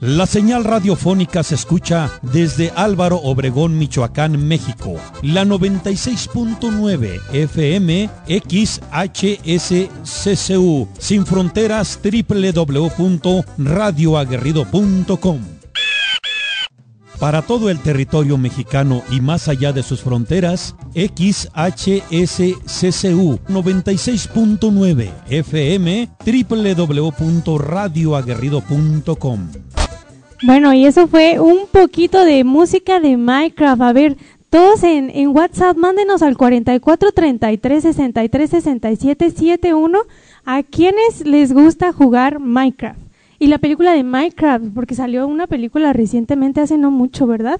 La señal radiofónica se escucha desde Álvaro Obregón, Michoacán, México. La 96.9 FM XHSCCU. Sin fronteras, www.radioaguerrido.com. Para todo el territorio mexicano y más allá de sus fronteras, XHSCCU 96.9 FM www.radioaguerrido.com. Bueno, y eso fue un poquito de música de Minecraft. A ver, todos en WhatsApp, mándenos al 44 33 63 67 71 a quienes les gusta jugar Minecraft. Y la película de Minecraft, porque salió una película recientemente, hace no mucho, ¿verdad?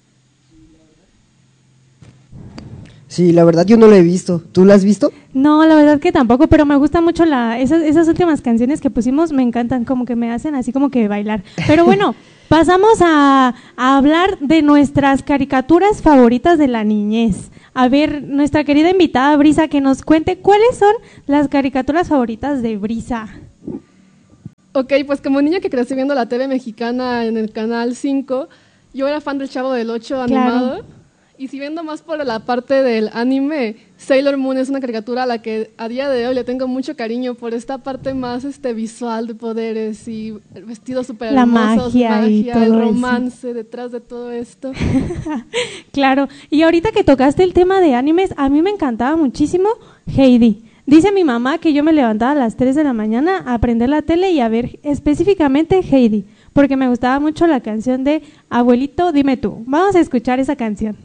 Sí, la verdad yo no la he visto. ¿Tú la has visto? No, la verdad que tampoco, pero me gustan mucho esas últimas canciones que pusimos, me encantan, como que me hacen así como que bailar. Pero bueno, pasamos a hablar de nuestras caricaturas favoritas de la niñez. A ver, nuestra querida invitada Brisa, que nos cuente cuáles son las caricaturas favoritas de Brisa. Ok, pues como niña que crecí viendo la TV mexicana en el Canal 5, yo era fan del Chavo del 8 animado. Claro. Y si viendo más por la parte del anime, Sailor Moon es una caricatura a la que a día de hoy le tengo mucho cariño por esta parte más visual de poderes y vestidos súper hermosos, magia y todo el romance detrás de todo esto. Claro, y ahorita que tocaste el tema de animes, a mí me encantaba muchísimo Heidi. Dice mi mamá que yo me levantaba a las 3 de la mañana a prender la tele y a ver específicamente Heidi, porque me gustaba mucho la canción de Abuelito, dime tú. Vamos a escuchar esa canción.